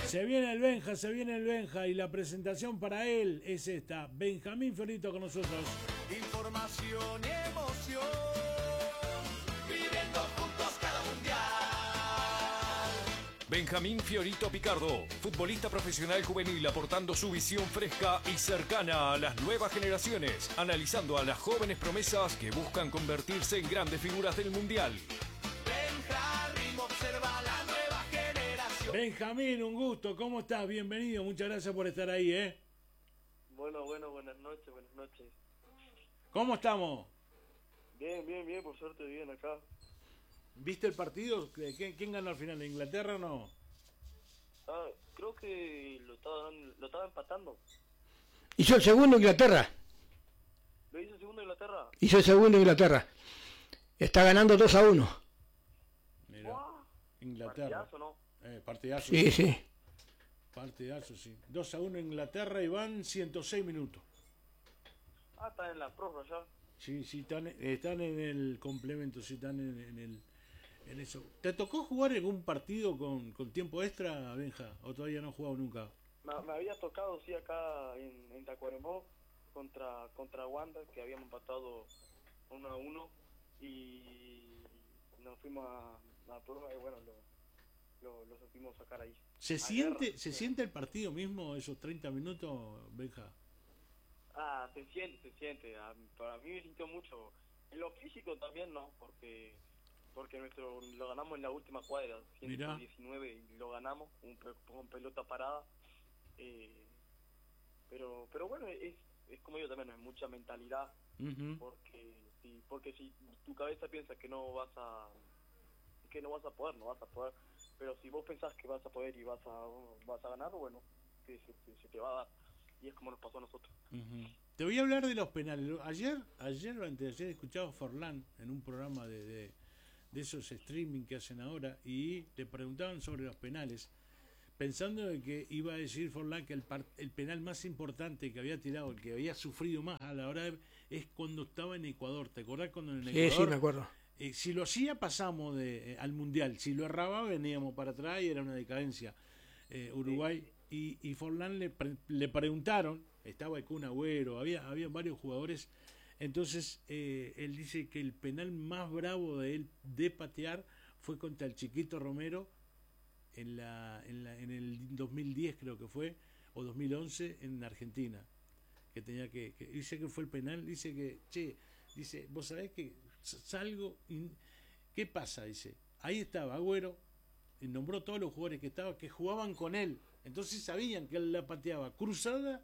Se viene el Benja y la presentación para él es esta. Benjamín Fiorito con nosotros. Información y emoción, viviendo juntos cada mundial. Benjamín Fiorito Picardo, futbolista profesional juvenil aportando su visión fresca y cercana a las nuevas generaciones, analizando a las jóvenes promesas que buscan convertirse en grandes figuras del mundial. Benjamín observa la nueva generación. Benjamín, un gusto, ¿cómo estás? Bienvenido, muchas gracias por estar ahí, Bueno, buenas noches. ¿Cómo estamos? Bien, por suerte bien acá. ¿Viste el partido? ¿Quién ganó al final? ¿Inglaterra o no? Creo que lo estaba empatando. Hizo el segundo Inglaterra. ¿Lo hizo segundo Inglaterra? Hizo el segundo Inglaterra. Está ganando 2-1. Mira, ¡Guau! Inglaterra. ¿Partidazo, no? Partidazo. Sí. Partidazo, sí. 2-1 Inglaterra y van 106 minutos. Está en la prórroga ya. Sí, están en el complemento, sí, están en eso. ¿Te tocó jugar algún partido con tiempo extra, Benja? ¿O todavía no has jugado nunca? Me había tocado, sí, acá en Tacuarembó contra Wanda, que habíamos empatado 1-1 y nos fuimos a la prórroga y bueno, lo supimos sacar ahí. ¿Se siente el partido mismo, esos 30 minutos, Benja? Se siente. Para mí me sintió mucho. En lo físico también no, porque lo ganamos en la última cuadra, 119, y lo ganamos con pelota parada. Pero bueno, es como yo también, es mucha mentalidad. Uh-huh. Porque si tu cabeza piensa que no vas a poder. Pero si vos pensás que vas a poder y vas a ganar, bueno, que se te va a dar. Y es como nos pasó a nosotros. Uh-huh. Te voy a hablar de los penales. Ayer o antes de ayer escuchaba a Forlán en un programa de esos streaming que hacen ahora y le preguntaban sobre los penales, pensando de que iba a decir Forlán que el penal más importante que había tirado, el que había sufrido más a la hora es cuando estaba en Ecuador. ¿Te acordás cuando en Ecuador? Sí, me acuerdo. Si lo hacía pasamos al Mundial, si lo erraba veníamos para atrás y era una decadencia. Uruguay y Forlán le preguntaron, estaba el Kun Agüero, había varios jugadores, entonces él dice que el penal más bravo de él de patear fue contra el Chiquito Romero en el 2010 creo que fue, o 2011 en Argentina, que tenía que dice que fue el penal, dice que dice, vos sabés que salgo y ¿qué pasa? Dice, ahí estaba Agüero, y nombró todos los jugadores que jugaban con él, entonces sabían que él la pateaba cruzada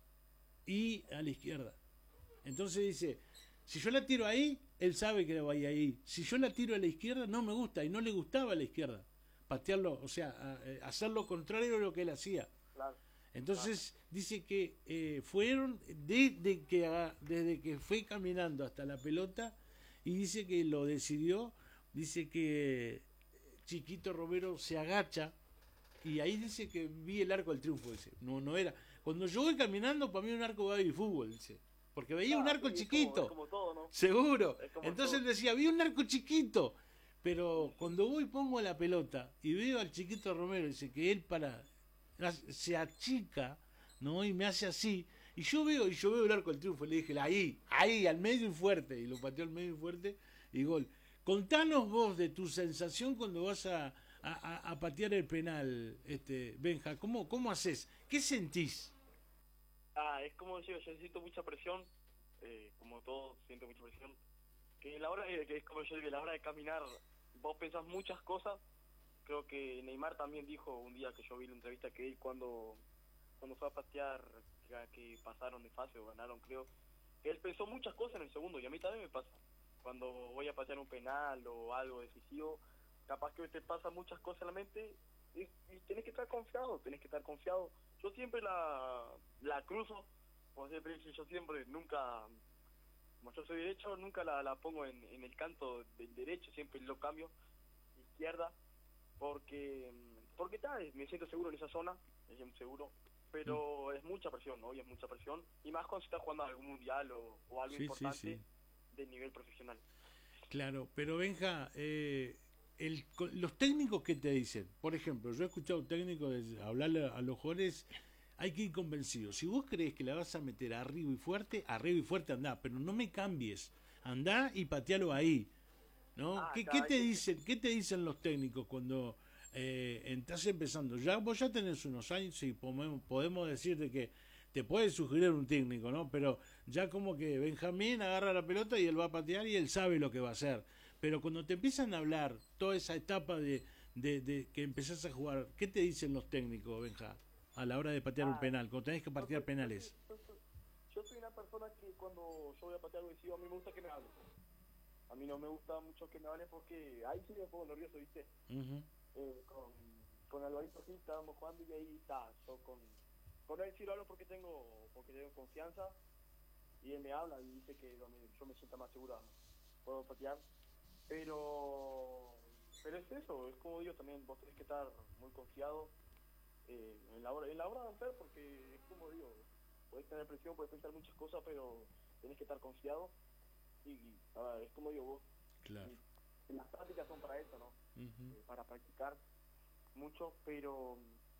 y a la izquierda. Entonces dice, si yo la tiro ahí, él sabe que la vaya ahí. Si yo la tiro a la izquierda, no me gusta, y no le gustaba a la izquierda. Patearlo, o sea, hacer lo contrario de lo que él hacía. Claro. Entonces dice que fueron desde que fue caminando hasta la pelota, y dice que lo decidió, dice que Chiquito Romero se agacha y ahí dice que vi el arco del triunfo, dice. No era. Cuando yo voy caminando, para mí un arco va de fútbol, dice. Porque veía un arco chiquito. Es como todo, ¿no? Seguro. Como entonces todo. él decía, vi un arco chiquito. Pero cuando voy pongo la pelota y veo al Chiquito Romero, dice que él se achica, ¿no? Y me hace así. Y yo veo el arco del triunfo. Le dije, ahí, al medio y fuerte. Y lo pateó al medio y fuerte y gol. Contanos vos de tu sensación cuando vas a patear el penal, Benja. ¿Cómo haces? ¿Qué sentís? Es como yo siento mucha presión, como todo siento mucha presión. Que es como yo digo, a la hora de caminar, vos pensás muchas cosas. Creo que Neymar también dijo un día que yo vi la entrevista que él cuando fue a patear, que pasaron de fase o ganaron, creo, que él pensó muchas cosas en el segundo, y a mí también me pasa. Cuando voy a patear un penal o algo decisivo, capaz que te pasa muchas cosas en la mente y tenés que estar confiado. Yo siempre la cruzo, como siempre yo siempre, nunca, como yo soy derecho, nunca la pongo en el canto del derecho, siempre lo cambio izquierda, porque me siento seguro en esa zona, me siento seguro, pero es mucha presión, ¿no? Y es mucha presión, y más cuando se está jugando algún mundial o algo importante. Sí. De nivel profesional. Claro, pero Benja, los técnicos que te dicen, por ejemplo, yo he escuchado técnicos hablarle a los jugadores, hay que ir convencido. Si vos crees que la vas a meter arriba y fuerte andá, pero no me cambies, andá y patealo ahí, ¿no? ¿Qué te dicen los técnicos cuando estás empezando? Vos ya tenés unos años y podemos decir de que te puede sugerir un técnico, ¿no? Pero ya como que Benjamín agarra la pelota y él va a patear y él sabe lo que va a hacer. Pero cuando te empiezan a hablar toda esa etapa de que empezás a jugar, ¿qué te dicen los técnicos, Benja, a la hora de patear un penal, cuando tenés que patear penales? Yo soy una persona que cuando yo voy a patear algo decido, a mí me gusta que me hablen. A mí no me gusta mucho que me hablen porque ahí sí me pongo nervioso, ¿viste? Uh-huh. Con Alvarito sí estábamos jugando y ahí está, yo con él sí lo hablo porque tengo confianza y él me habla y dice que yo me sienta más seguro, puedo patear, pero es eso, es como digo también, vos tenés que estar muy confiado en la hora de hacer, porque es como digo, podés tener presión, podés pensar muchas cosas, pero tenés que estar confiado y es como digo vos, claro. Las prácticas son para eso, ¿no? Uh-huh. Para practicar mucho, pero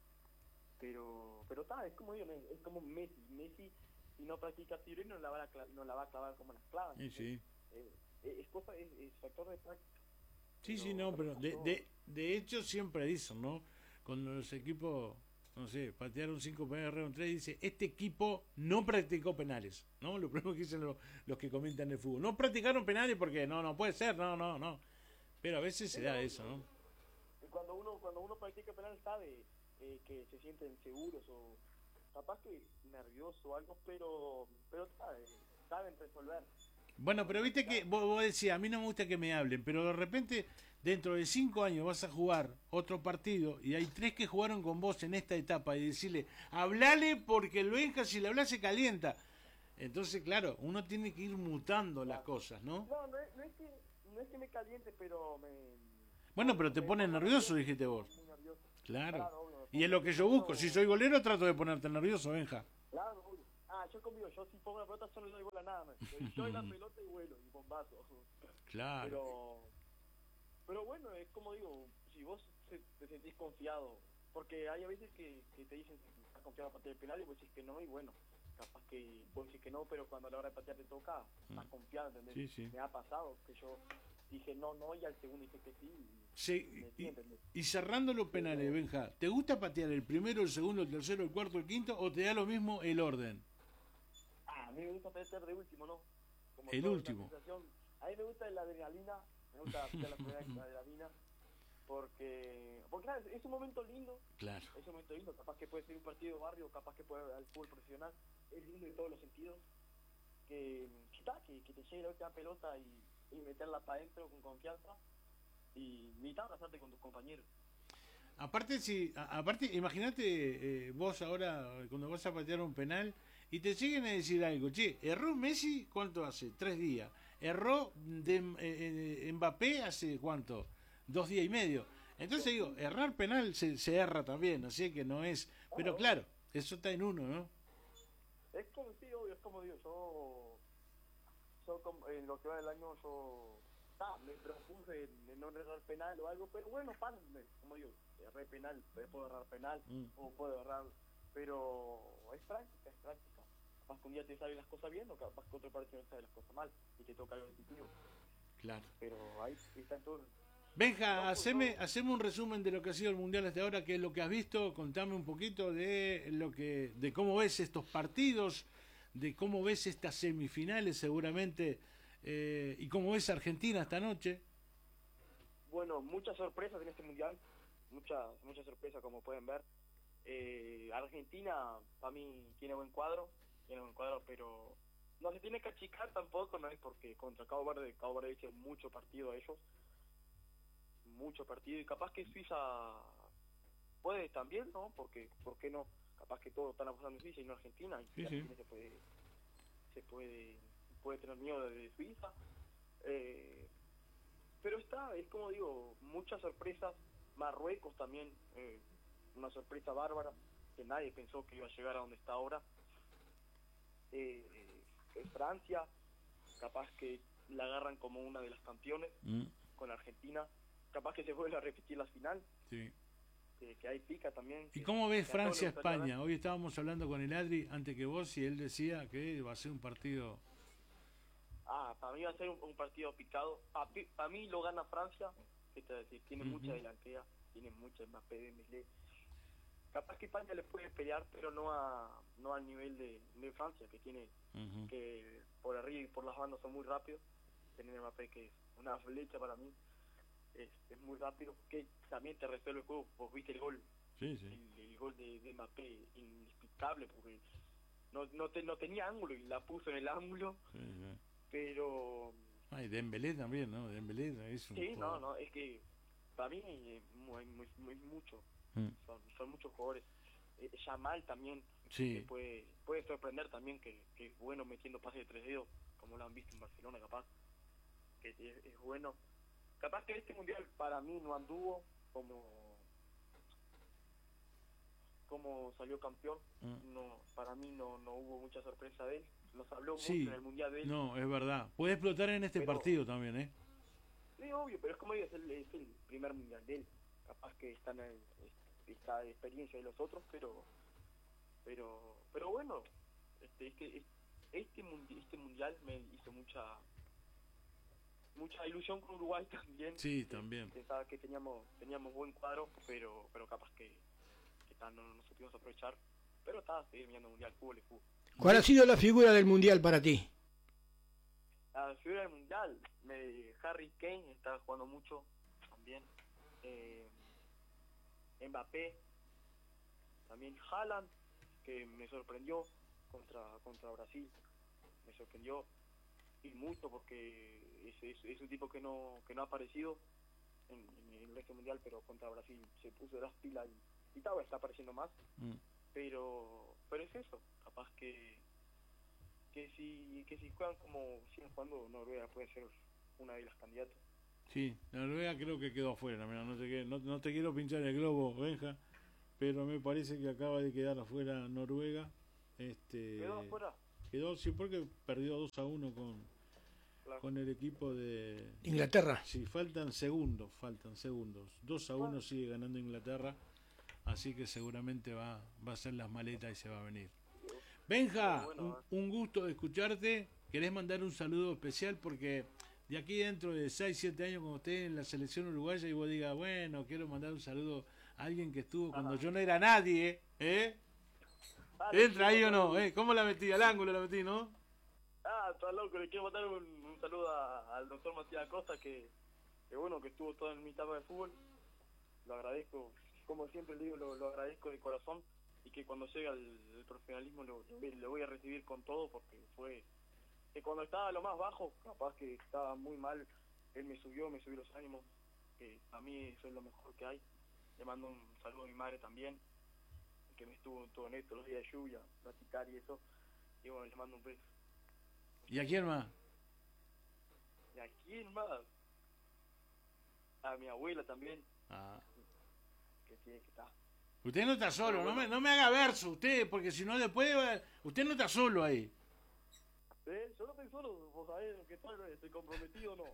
está, es como digo, es como Messi si no practica tiro no la va a clavar como las clavas. Sí. Es factor de práctica. Sí, no, pero de hecho siempre dicen, ¿no? Cuando los equipos, no sé, patearon 5 penales, un 3, dice, este equipo no practicó penales, ¿no? Lo primero que dicen los que comentan el fútbol. No practicaron penales porque no puede ser, no. Pero a veces se da eso, ¿no? Cuando uno practica penales sabe que se sienten seguros o capaz que nervioso o algo, pero saben resolver. Bueno, pero viste que vos decías, a mí no me gusta que me hablen, pero de repente dentro de 5 años vas a jugar otro partido y hay 3 que jugaron con vos en esta etapa y decirle, hablale porque el Benja si le hablas se calienta. Entonces, claro, uno tiene que ir mutando las cosas, ¿no? No es que me caliente, pero Bueno, pero te pone nervioso, dijiste vos. Muy nervioso. Claro. Obvio, Y es lo que yo busco. Si soy golero, trato de ponerte nervioso, Benja. Claro, obvio. Yo si pongo la pelota, yo no le doy bola a nada, man. Yo doy la pelota y vuelo, y bombazo. Claro. Pero bueno, es como digo, si vos te sentís confiado, porque hay a veces que te dicen que estás confiado para patear el penal y vos decís que no, y bueno, capaz que vos decís que no, pero cuando a la hora de patear te toca, estás confiado, ¿entendés? Sí. Me ha pasado que yo dije no, y al segundo dije que sí. Y cerrando los penales, Benja, ¿te gusta patear el primero, el segundo, el tercero, el cuarto, el quinto o te da lo mismo el orden? A mí me gusta patear de último, ¿no? Como el último. A mí me gusta la adrenalina, me gusta patear la primera con la adrenalina, porque claro, es un momento lindo. Claro. Es un momento lindo, capaz que puede ser un partido de barrio, capaz que puede al fútbol profesional, es lindo en todos los sentidos. Que te llegue la última pelota y meterla para adentro con confianza y abrazarte con tus compañeros. Aparte, imagínate vos ahora cuando vas a patear un penal y te lleguen a decir algo, che, erró Messi, ¿cuánto hace? 3 días. Erró Mbappé hace ¿cuánto? 2 días y medio. Entonces digo, errar penal se erra también, así que no es... Pero claro, eso está en uno, ¿no? Es como, sí, obvio, es como digo, yo en lo que va del año me propuse en no errar penal o algo, pero bueno, como digo, erré penal, puedo errar penal o puedo errar, pero es práctica. Capaz que un día te salen las cosas bien o capaz que otro partido no sale las cosas mal y te toca algo decisivo. Claro. Pero ahí está en todo. Benja, haceme un resumen de lo que ha sido el Mundial hasta ahora, qué es lo que has visto, contame un poquito de cómo ves estos partidos, de cómo ves estas semifinales seguramente, y cómo ves Argentina esta noche. Bueno, muchas sorpresas en este Mundial, muchas sorpresas como pueden ver. Argentina para mí tiene buen cuadro, pero no se tiene que achicar tampoco, no es porque contra Cabo Verde hizo mucho partido a ellos, y capaz que Suiza puede también, ¿no? Porque ¿por qué no? Capaz que todos están apostando en Suiza y no Argentina, y Argentina se puede tener miedo de Suiza, pero es como digo, muchas sorpresas. Marruecos también, una sorpresa bárbara que nadie pensó que iba a llegar a donde está ahora. Francia, capaz que la agarran como una de las campeones con Argentina, capaz que se vuelva a repetir la final, Sí. que hay pica también. ¿Y que- cómo ves que a todos les gustaría Francia-España? Hoy estábamos hablando con el Adri antes que vos y él decía que va a ser un partido... Para mí va a ser un partido picado. Para mí lo gana Francia, ¿qué te voy a decir? Tiene mucha delantera, tiene mucha Mbappé, Dembélé. Capaz que España le puede pelear, pero no al nivel de Francia, que tiene Ujú. que por arriba y por las bandas son muy rápidos. Tener Mbappé, que es una flecha para mí, es muy rápido, que también te resuelve el juego. Vos viste el gol, Sí, sí. el gol de Mbappé, inexplicable, porque no tenía ángulo y la puso en el ángulo, Sí, sí. pero Ah, y Dembélé también, ¿no? Dembélé es un sí, jugador. no, es que para mí muy mucho, Mm. son muchos jugadores. Yamal también, Sí, que puede sorprender también, que es bueno metiendo pases de 3 dedos, como lo han visto en Barcelona, capaz, que es bueno. Capaz que este mundial para mí no anduvo como salió campeón. Para mí no hubo mucha sorpresa de él. Nos habló sí. mucho en el mundial de él. No, es verdad. Puede explotar en este Pero- partido también, ¿eh? Sí, obvio, pero es como digo, es el primer mundial de él. Capaz que está esta experiencia de los otros, pero bueno, este mundial me hizo mucha ilusión con Uruguay también. Sí, también. Pensaba que teníamos buen cuadro, pero capaz que no supimos aprovechar. Pero estaba seguir mirando el mundial, fútbol y fútbol. ¿Cuál ha sido la figura del Mundial para ti? La figura del mundial, Harry Kane está jugando mucho también. Mbappé, también Haaland, que me sorprendió contra Brasil, me sorprendió y mucho, porque es un tipo que no ha aparecido en el resto mundial, pero contra Brasil se puso de las pilas y está apareciendo más. Mm. Pero es eso, capaz que si juegan como siguen jugando, Noruega puede ser una de las candidatas. Sí, Noruega creo que quedó afuera. Mira, no te quiero pinchar el globo, Benja, pero me parece que acaba de quedar afuera Noruega. ¿Quedó afuera? Quedó, sí, porque perdió 2-1 Claro. con el equipo de... Inglaterra. Sí, faltan segundos. 2-1 sigue ganando Inglaterra, así que seguramente va a hacer las maletas y se va a venir. Benja, Bueno, un gusto de escucharte. ¿Querés mandar un saludo especial? Porque de aquí dentro de 6-7 años, cuando esté en la selección uruguaya y vos digas, bueno, quiero mandar un saludo a alguien que estuvo cuando yo no era nadie, ¿eh? Dale, ¿Entra ahí o no? ¿Cómo la metí? Al ángulo la metí, ¿no? Está loco, le quiero mandar un saludo al doctor Matías Acosta, que bueno, que estuvo toda en mi etapa de fútbol. Lo agradezco, como siempre le digo, lo agradezco de corazón, y que cuando llegue el profesionalismo lo voy a recibir con todo, porque fue que cuando estaba a lo más bajo, capaz que estaba muy mal, él me subió los ánimos, que a mí eso es lo mejor que hay. Le mando un saludo a mi madre también, que me estuvo todo en esto, los días de lluvia, platicar y eso, y bueno, le mando un beso. ¿Y a quién más? ¿Y a quién más? A mi abuela también, Ah. que tiene que estar. Usted no está solo, no me haga verso usted, porque si no después, usted no está solo ahí. Yo no estoy solo, vos sabés que estoy comprometido o no.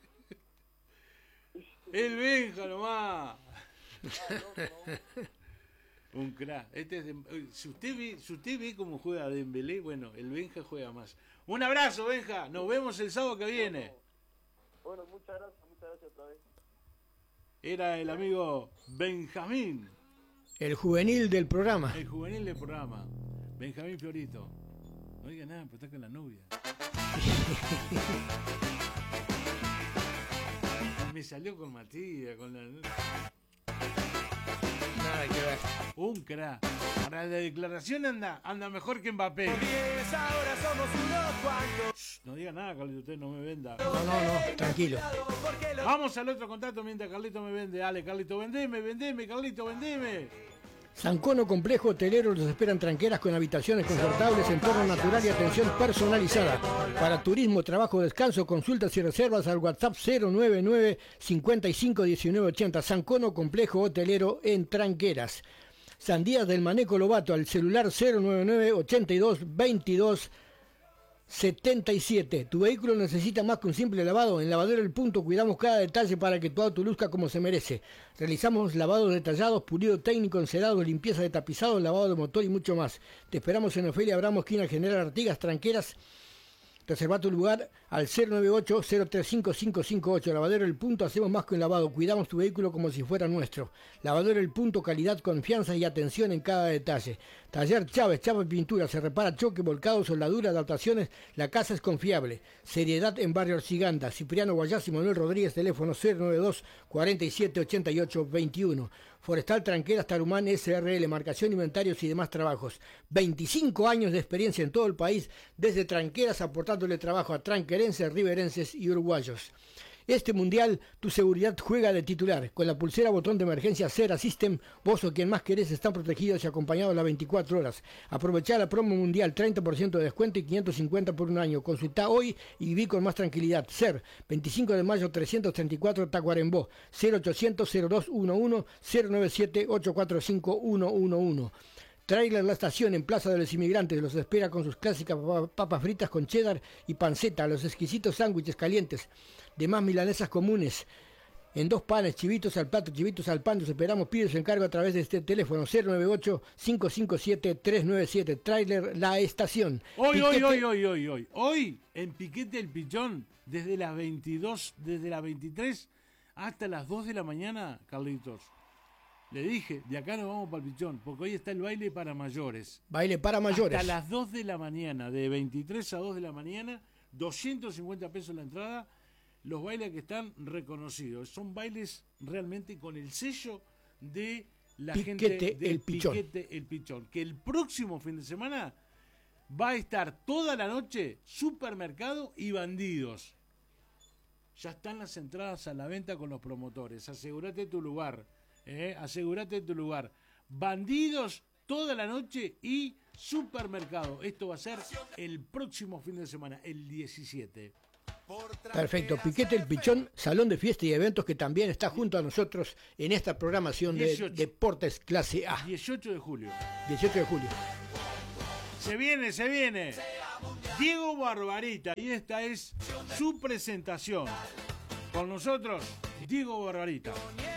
El Benja nomás. No. Un crack. Si usted ve cómo juega Dembélé, bueno, el Benja juega más. Un abrazo, Benja. Nos vemos el sábado que viene. Bueno, muchas gracias otra vez. Era el amigo Benjamín, El juvenil del programa. el juvenil del programa. Benjamín Fiorito. No diga nada, pero está con la novia. Me salió con Matías, con la... Nada que ver. Un crack. Para la declaración anda mejor que Mbappé. Ahora somos unos cuantos. No diga nada, Carlito, usted no me venda. No, tranquilo. Porque lo Vamos al otro contacto mientras Carlito me vende. Dale, Carlito, vendeme, Carlito, vendeme. Sancono Complejo Hotelero los esperan tranqueras con habitaciones confortables, entorno natural y atención personalizada. Para turismo, trabajo, descanso, consultas y reservas al WhatsApp 099 55 19 80. Sancono Complejo Hotelero en Tranqueras. Sandías del Maneco Lobato al celular 099 82 22 77. Tu vehículo necesita más que un simple lavado. En Lavadero El Punto cuidamos cada detalle para que tu auto luzca como se merece. Realizamos lavados detallados, pulido técnico, encerado, limpieza de tapizado, lavado de motor y mucho más. Te esperamos en Ofelia Abramo, esquina General Artigas, Tranqueras. Reserva tu lugar al 098-035-558. Lavadero El Punto, hacemos más que un lavado. Cuidamos tu vehículo como si fuera nuestro. Lavadero El Punto, calidad, confianza y atención en cada detalle. Taller Chávez, chapa y pintura. Se repara choque, volcado, soldadura, adaptaciones. La casa es confiable. Seriedad en Barrio Arciganda. Cipriano Guayás y Manuel Rodríguez, teléfono 092-4788-21. Forestal Tranqueras Tarumán SRL, marcación, inventarios y demás trabajos. 25 años de experiencia en todo el país, desde Tranqueras aportándole trabajo a tranquerenses, riverenses y uruguayos. Este mundial, tu seguridad juega de titular. Con la pulsera botón de emergencia Cera System, vos o quien más querés están protegidos y acompañados las 24 horas. Aprovechá la promo mundial, 30% de descuento y 550 por un año. Consultá hoy y viví con más tranquilidad. SER, 25 de mayo 334 Tacuarembó, 0800-0211, 097-845-111. Trailer La Estación en Plaza de los Inmigrantes los espera con sus clásicas papas fritas con cheddar y panceta, los exquisitos sándwiches calientes, demás milanesas comunes en 2 panes, chivitos al plato, chivitos al pan. Los esperamos, pide su encargo a través de este teléfono 098-557-397. Trailer La Estación. Hoy en Piquete El Pichón, desde las 23 hasta las 2 de la mañana, Carlitos. Le dije, de acá nos vamos para el Pichón, porque hoy está el baile para mayores. Baile para mayores. Hasta las 2 de la mañana, de 23 a 2 de la mañana, 250 pesos la entrada. Los bailes que están reconocidos. Son bailes realmente con el sello de la Piquete gente de El Pichón. Piquete El Pichón. Que el próximo fin de semana va a estar toda la noche Supermercado y Bandidos. Ya están las entradas a la venta con los promotores. Asegúrate tu lugar. Asegúrate tu lugar. Bandidos toda la noche y Supermercado. Esto va a ser el próximo fin de semana, el 17. Perfecto, Piquete El Pichón, salón de fiesta y eventos que también está junto a nosotros en esta programación 18. de Deportes Clase A. 18 de julio. 18 de julio. Se viene. Diego Barbarita. Y esta es su presentación. Con nosotros, Diego Barbarita.